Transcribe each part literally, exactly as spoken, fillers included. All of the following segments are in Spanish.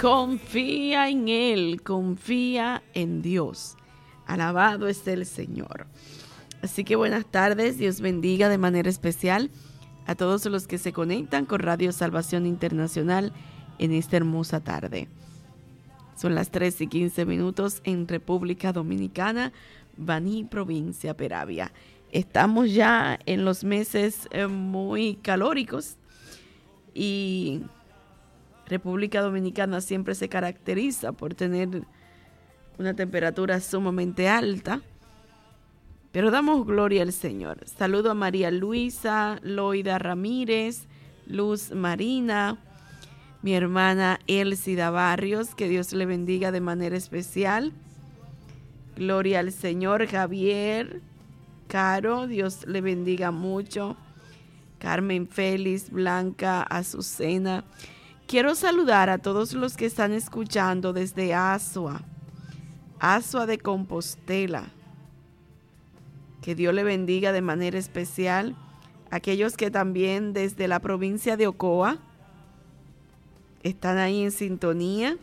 Confía en Él, confía en Dios. Alabado esté el Señor. Así que buenas tardes, Dios bendiga de manera especial a todos los que se conectan con Radio Salvación Internacional en esta hermosa tarde. Son las tres y quince minutos en República Dominicana, Baní, provincia Peravia. Estamos ya en los meses eh, muy calóricos y República Dominicana siempre se caracteriza por tener una temperatura sumamente alta, pero damos gloria al Señor. Saludo a María Luisa, Loida Ramírez, Luz Marina, mi hermana Elcida Barrios, que Dios le bendiga de manera especial. Gloria al Señor. Javier, Caro, Dios le bendiga mucho. Carmen Félix, Blanca, Azucena. Quiero saludar a todos los que están escuchando desde Azua, Azua de Compostela. Que Dios le bendiga de manera especial. Aquellos que también desde la provincia de Ocoa están ahí en sintonía.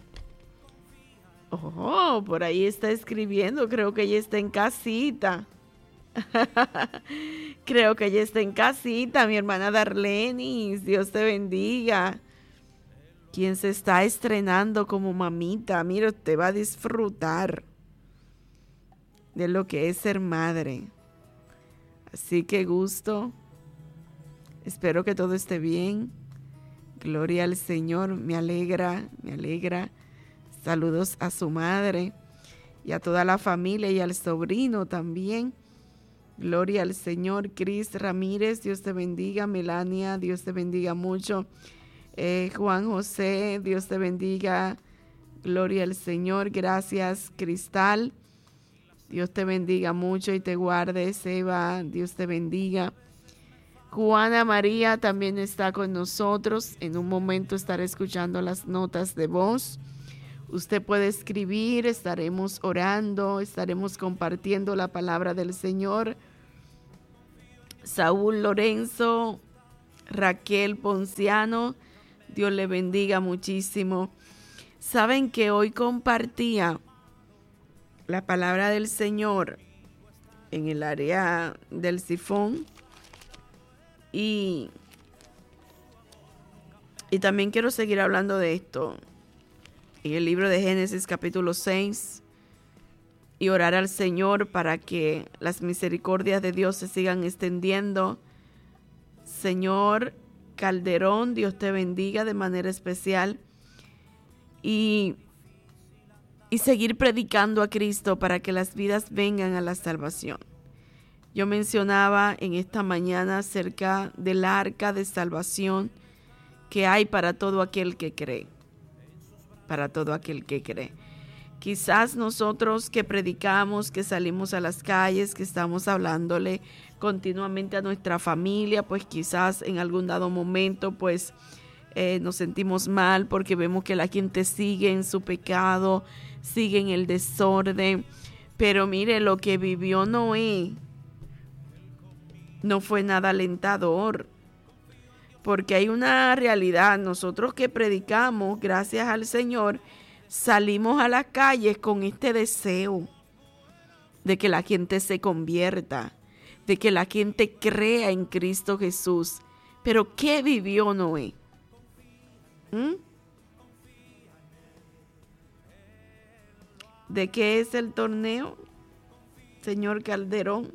Oh, por ahí está escribiendo. Creo que ella está en casita. Creo que ella está en casita, mi hermana Darlenis. Dios te bendiga. Quien se está estrenando como mamita, mira, usted va a disfrutar de lo que es ser madre. Así que gusto. Espero que todo esté bien. Gloria al Señor. Me alegra, me alegra. Saludos a su madre y a toda la familia y al sobrino también. Gloria al Señor. Cris Ramírez, Dios te bendiga. Melania, Dios te bendiga mucho. Eh, Juan José, Dios te bendiga. Gloria al Señor. Gracias, Cristal. Dios te bendiga mucho y te guarde. Seba, Dios te bendiga. Juana María también está con nosotros. En un momento estaré escuchando las notas de voz. Usted puede escribir, estaremos orando, estaremos compartiendo la palabra del Señor. Saúl Lorenzo, Raquel Ponciano, Dios le bendiga muchísimo. Saben que hoy compartía la palabra del Señor en el área del sifón y, y también quiero seguir hablando de esto en el libro de Génesis capítulo seis y orar al Señor para que las misericordias de Dios se sigan extendiendo. Señor Calderón, Dios te bendiga de manera especial y, y seguir predicando a Cristo para que las vidas vengan a la salvación. Yo mencionaba en esta mañana acerca del arca de salvación que hay para todo aquel que cree, para todo aquel que cree. Quizás nosotros que predicamos, que salimos a las calles, que estamos hablándole continuamente a nuestra familia, pues quizás en algún dado momento pues eh, nos sentimos mal porque vemos que la gente sigue en su pecado, sigue en el desorden. Pero mire, lo que vivió Noé no fue nada alentador, porque hay una realidad. Nosotros que predicamos, gracias al Señor, salimos a las calles con este deseo de que la gente se convierta, de que la gente crea en Cristo Jesús. Pero ¿qué vivió Noé? ¿Mm? ¿De qué es el torneo, señor Calderón?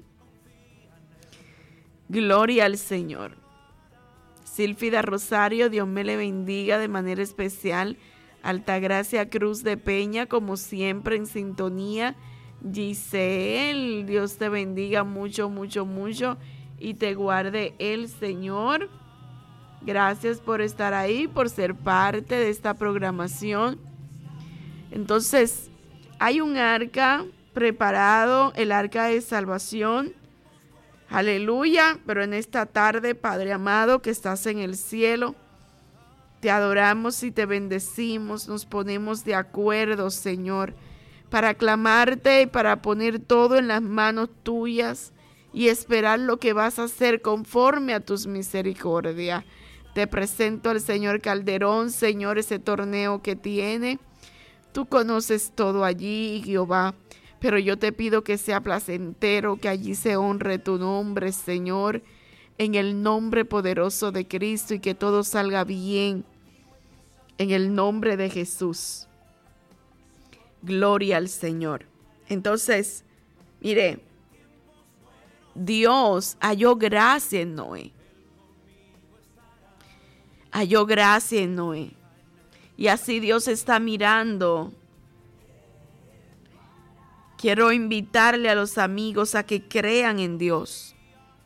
Gloria al Señor. Silfida Rosario, Dios me le bendiga de manera especial. Altagracia Cruz de Peña, como siempre en sintonía. Giselle, Dios te bendiga mucho, mucho, mucho y te guarde el Señor. Gracias por estar ahí, por ser parte de esta programación. Entonces, hay un arca preparado, el arca de salvación. Aleluya, pero en esta tarde, Padre amado, que estás en el cielo, te adoramos y te bendecimos, nos ponemos de acuerdo, Señor, para aclamarte y para poner todo en las manos tuyas y esperar lo que vas a hacer conforme a tus misericordias. Te presento al señor Calderón, Señor, ese torneo que tiene. Tú conoces todo allí, Jehová, pero yo te pido que sea placentero, que allí se honre tu nombre, Señor, en el nombre poderoso de Cristo, y que todo salga bien, en el nombre de Jesús. Gloria al Señor. Entonces, mire, Dios halló gracia en Noé. Halló gracia en Noé. Y así Dios está mirando. Quiero invitarle a los amigos a que crean en Dios.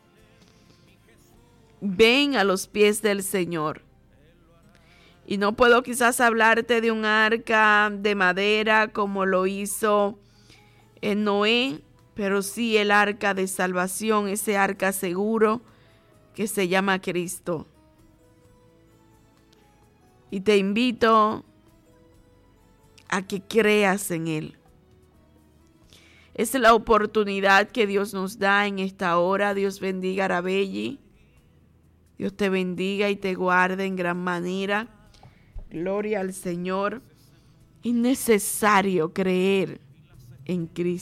Ven a los pies del Señor. Y no puedo quizás hablarte de un arca de madera como lo hizo en Noé, pero sí el arca de salvación, ese arca seguro que se llama Cristo. Y te invito a que creas en Él. Es la oportunidad que Dios nos da en esta hora. Dios bendiga a Arabelli. Dios te bendiga y te guarde en gran manera. Gloria al Señor. Es necesario creer en Cristo.